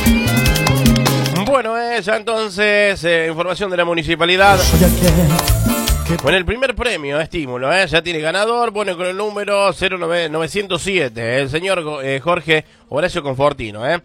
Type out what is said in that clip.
Bueno, ya entonces, información de la municipalidad. Bueno, el primer premio, estímulo, ya tiene ganador, bueno, con el número 0907, el señor Jorge Horacio Confortino,